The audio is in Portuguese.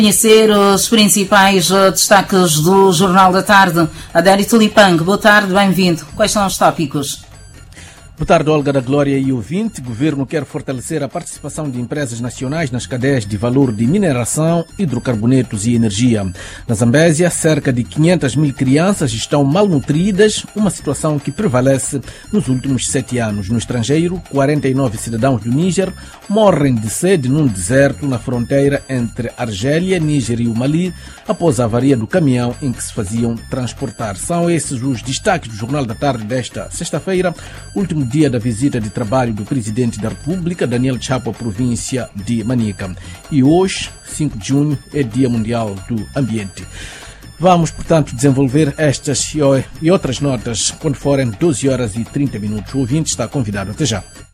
Conhecer os principais destaques do Jornal da Tarde. Adélio Tulipang, boa tarde, bem-vindo. Quais são os tópicos? Boa tarde, Olga da Glória e ouvinte. O governo quer fortalecer a participação de empresas nacionais nas cadeias de valor de mineração, hidrocarbonetos e energia. Na Zambésia, cerca de 500 mil crianças estão malnutridas, uma situação que prevalece nos últimos 7 anos. No estrangeiro, 49 cidadãos do Níger morrem de sede num deserto na fronteira entre Argélia, Níger e o Mali, após a avaria do caminhão em que se faziam transportar. São esses os destaques do Jornal da Tarde desta sexta-feira, último dia da visita de trabalho do Presidente da República, Daniel Chapo, à província de Manica. E hoje, 5 de junho, é Dia Mundial do Ambiente. Vamos, portanto, desenvolver estas e outras notas quando forem 12 horas e 30 minutos. O ouvinte está convidado. Até já.